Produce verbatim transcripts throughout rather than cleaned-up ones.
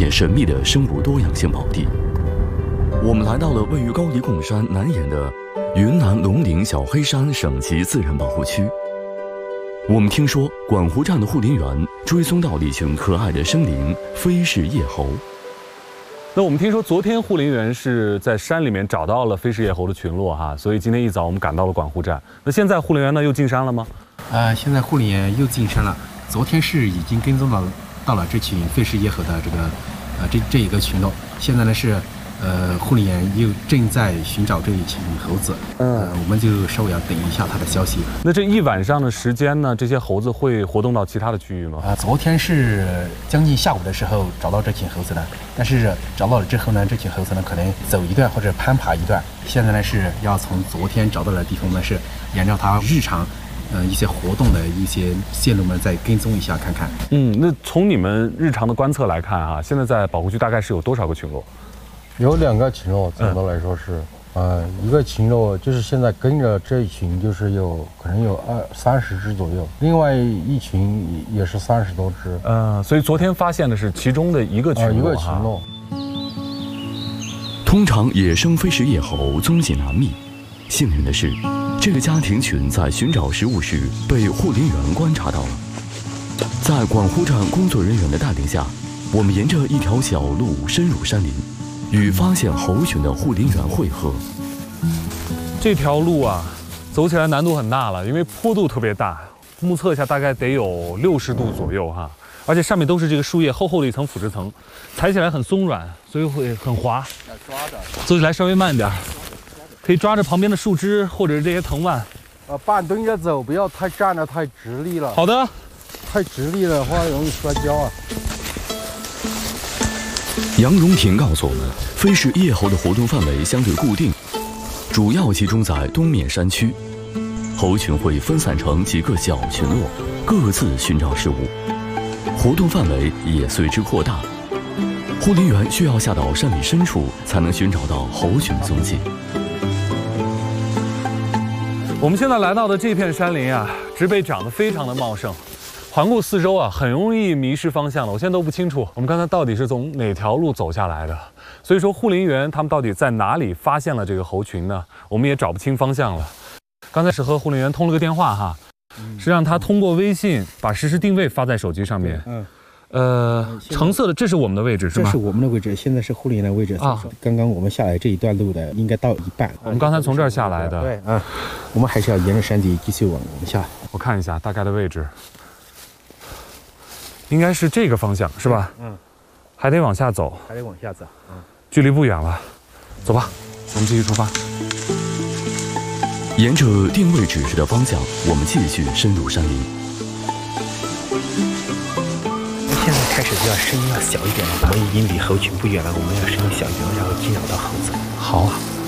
片神秘的生物多样性宝地。我们来到了位于高黎贡山南沿的云南龙陵小黑山省级自然保护区。我们听说管湖站的护林员追踪到了一群可爱的生灵飞氏叶猴。 那我们听说昨天护林员是在山里面找到了飞氏叶猴的群落哈，所以今天一早我们赶到了管湖站。那现在护林员呢又进山了吗？ 呃，现在护林员又进山了。昨天是已经跟踪到到了这群飞氏叶猴的这个呃这这一个群落，现在呢是。呃，护林员又正在寻找这一群猴子，嗯、呃，我们就稍微要等一下他的消息。 那这一晚上的时间呢，这些猴子会活动到其他的区域吗？ 啊、呃，昨天是将近下午的时候找到这群猴子的，但是找到了之后呢，这群猴子呢可能走一段或者攀爬一段，现在呢是要从昨天找到的地方呢是沿着它日常。呃，一些活动的一些线路们再跟踪一下看看。 嗯，那从你们日常的观测来看啊，现在在保护区大概是有多少个群落？ 有两个群落，总的来说是，嗯、呃，一个群落就是现在跟着这一群就是有可能有二三十只左右，另外一群也是三十多只。 嗯、呃，所以昨天发现的是其中的一个群落、呃、 一个群落。 通常野生飞氏叶猴踪迹难觅，幸运的是。这个家庭群在寻找食物时被护林员观察到了。在管湖站工作人员的带领下，我们沿着一条小路深入山林，与发现猴群的护林员会合。 这条路啊，走起来难度很大了，因为坡度特别大，目测一下大概得有六十度左右哈，而且上面都是这个树叶厚厚的一层腐殖层，踩起来很松软，所以会很滑。走起来稍微慢点。可以抓着旁边的树枝或者是这些藤蔓， 呃，半蹲着走，不要太站得太直立了。 好的， 太直立的话容易摔跤啊。 杨荣平告诉我们，飞氏叶猴的活动范围相对固定，主要集中在东面山区，猴群会分散成几个小群落，各自寻找食物，活动范围也随之扩大。护林员需要下到山里深处，才能寻找到猴群的踪迹。 我们现在来到的这片山林啊，植被长得非常的茂盛，环顾四周啊，很容易迷失方向了。我现在都不清楚我们刚才到底是从哪条路走下来的。所以说，护林员他们到底在哪里发现了这个猴群呢？我们也找不清方向了。刚才是和护林员通了个电话哈，是让他通过微信把实时定位发在手机上面。嗯。呃，橙色的这是我们的位置是吧？ 这是我们的位置，现在是护林员的位置啊。刚刚我们下来这一段路的应该到一半。 我们刚才从这儿下来的。 对啊，我们还是要沿着山底继续往往下。 我看一下大概的位置，应该是这个方向是吧？嗯。还得往下走。 还得往下走。嗯。 距离不远了，走吧，我们继续出发。 沿着定位指示的方向，我们继续深入山林。 现在开始就要声音要小一点了，我们已经离猴群不远了，我们要声音小一点，然后惊扰到猴子。 好。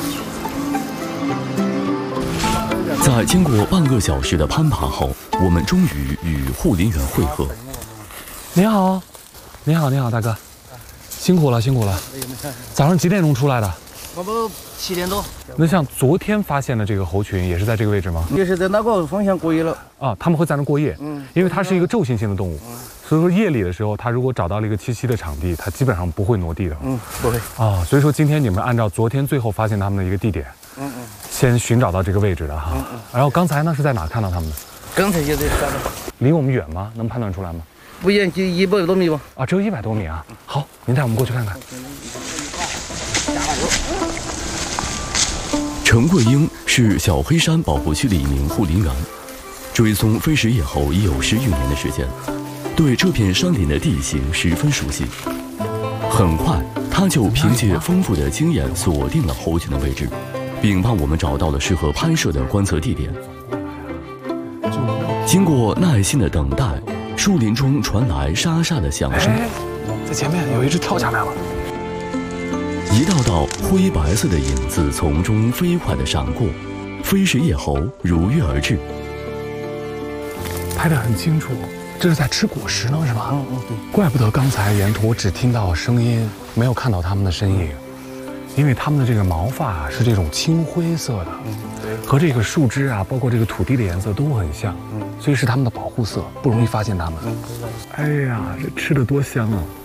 在经过半个小时的攀爬后，我们终于与护林员会合。 你好，你好，你好，大哥，辛苦了，辛苦了。早上几点钟出来的？ 我们七点多。 那像昨天发现的这个猴群也是在这个位置吗？ 也是在那个方向过夜了。 啊，他们会在那过夜。嗯，因为它是一个昼行性的动物。嗯。所以说夜里的时候，它如果找到了一个栖息的场地，它基本上不会挪地的。 嗯，不会。 啊，所以说今天你们按照昨天最后发现他们的一个地点，嗯嗯，先寻找到这个位置的哈。嗯嗯。然后刚才呢是在哪看到他们的？ 刚才就在山上。 离我们远吗？能判断出来吗？ 不远，就一百多米吧。 啊，只有一百多米啊。好，您带我们过去看看。 陈桂英是小黑山保护区的一名护林员，追踪飞氏叶猴已有十余年的时间，对这片山林的地形十分熟悉。很快，他就凭借丰富的经验锁定了猴群的位置，并帮我们找到了适合拍摄的观测地点。经过耐心的等待，树林中传来沙沙的响声。 哎，在前面有一只跳下来了。 一道道灰白色的影子从中飞快地闪过，飞氏叶猴如约而至。 拍得很清楚，这是在吃果实呢，是吧？嗯嗯，对。怪不得刚才沿途我只听到声音，没有看到它们的身影，因为它们的这个毛发是这种青灰色的，嗯，对，和这个树枝啊，包括这个土地的颜色都很像，嗯，所以是它们的保护色，不容易发现它们。嗯，哎呀，这吃的多香啊！